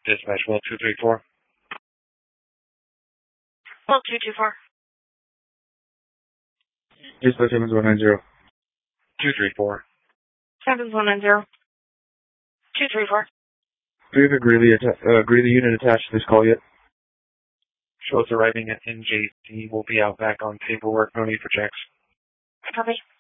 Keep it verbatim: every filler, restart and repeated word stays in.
Dispatch, well, two three four. Well, two two four. Dispatch seven one nine zero. two three four. seven one nine zero. two three four. Do you have a Greeley, atta- uh, Greeley unit attached to this call yet? Show it's arriving at N J C. We'll be out back on paperwork. No need for checks. Copy.